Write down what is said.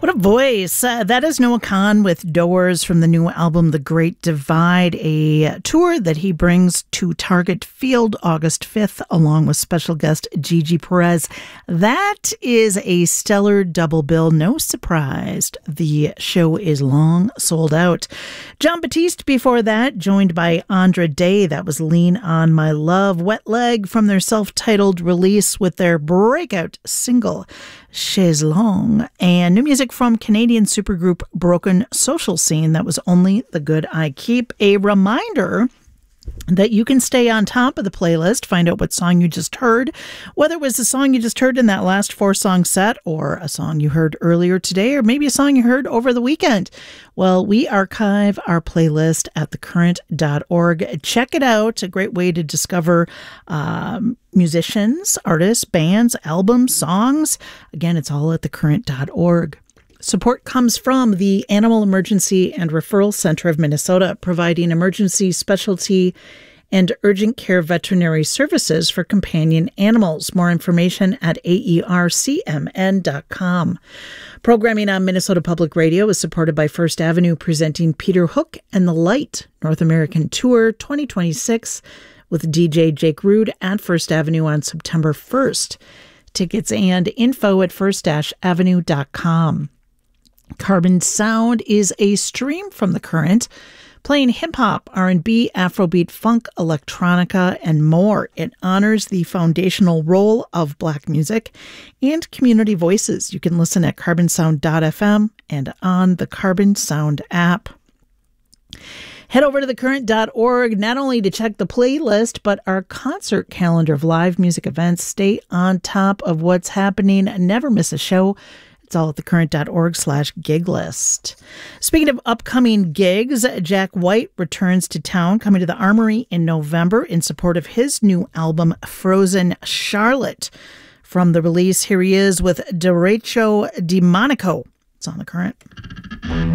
What a voice. That is Noah Kahan with Doors from the new album The Great Divide, a tour that he brings to Target Field August 5th, along with special guest Gigi Perez. That is a stellar double bill. No surprise, the show is long sold out. Jon Batiste before that, joined by Andra Day. That was Lean on My Love. Wet Leg from their self-titled release with their breakout single, Chaise Longue, and new music from Canadian supergroup Broken Social Scene. That was Only the Good I Keep. A reminder that you can stay on top of the playlist, find out what song you just heard, whether it was the song you just heard in that last 4-song set or a song you heard earlier today or maybe a song you heard over the weekend. Well, we archive our playlist at thecurrent.org. Check it out. A great way to discover musicians, artists, bands, albums, songs. Again, it's all at thecurrent.org. Support comes from the Animal Emergency and Referral Center of Minnesota, providing emergency, specialty, and urgent care veterinary services for companion animals. More information at aercmn.com. Programming on Minnesota Public Radio is supported by First Avenue, presenting Peter Hook and the Light North American Tour 2026 with DJ Jake Rude at First Avenue on September 1st. Tickets and info at first-avenue.com. Carbon Sound is a stream from The Current, playing hip-hop, R&B, Afrobeat, funk, electronica, and more. It honors the foundational role of Black music and community voices. You can listen at carbonsound.fm and on the Carbon Sound app. Head over to thecurrent.org not only to check the playlist, but our concert calendar of live music events. Stay on top of what's happening. Never miss a show. It's all at thecurrent.org/gig list. Speaking of upcoming gigs, Jack White returns to town, coming to the Armory in November in support of his new album, Frozen Charlotte. From the release, here he is with Derecho Demonico. It's on The Current.